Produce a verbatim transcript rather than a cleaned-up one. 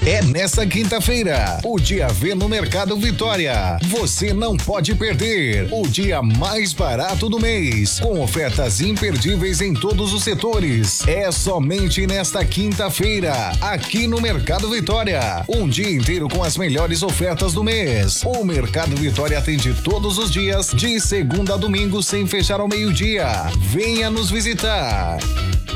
É nessa quinta-feira, o Dia V no Mercado Vitória. Você não pode perder o dia mais barato do mês, com ofertas imperdíveis em todos os setores. É somente nesta quinta-feira, aqui no Mercado Vitória. Um dia inteiro com as melhores ofertas do mês. O Mercado Vitória atende todos os dias, de segunda a domingo, sem fechar ao meio-dia. Venha nos visitar.